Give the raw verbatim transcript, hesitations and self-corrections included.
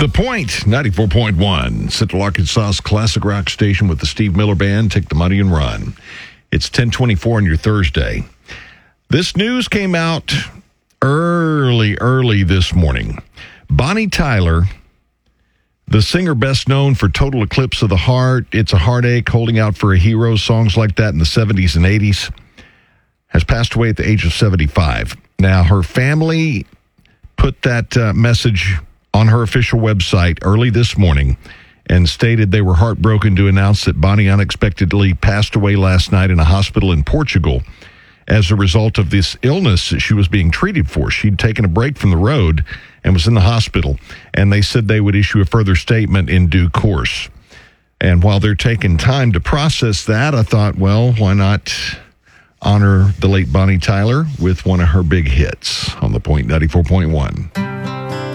The Point, ninety-four point one, Central Arkansas's classic rock station with the Steve Miller Band. Take the money and run. It's ten twenty-four on your Thursday. This news came out early, early this morning. Bonnie Tyler, the singer best known for Total Eclipse of the Heart, It's a Heartache, Holding Out for a Hero, songs like that in the seventies and eighties, has passed away at the age of seventy-five. Now, her family put that uh, message on her official website early this morning and stated they were heartbroken to announce that Bonnie unexpectedly passed away last night in a hospital in Portugal as a result of this illness that she was being treated for. She'd taken a break from the road and was in the hospital, and they said they would issue a further statement in due course. And while they're taking time to process that, I thought, well, why not honor the late Bonnie Tyler with one of her big hits on The Point ninety-four point one.